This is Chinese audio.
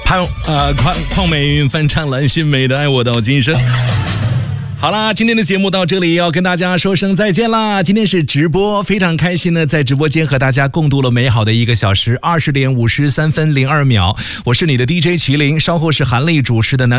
邝美云翻唱蓝心湄的《爱我到今生》。好啦，今天的节目到这里要跟大家说声再见啦。今天是直播，非常开心呢，在直播间和大家共度了美好的1个小时，20:53分02秒。我是你的 DJ 麒麟，稍后是韩丽主持的